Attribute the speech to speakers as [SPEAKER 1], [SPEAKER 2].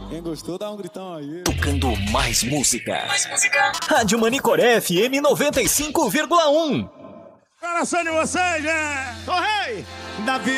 [SPEAKER 1] Quem gostou, dá um gritão aí.
[SPEAKER 2] Tocando mais música. Rádio Manicoré FM 95,1.
[SPEAKER 3] Coração de vocês, né?
[SPEAKER 1] Ô, rei! Da vida.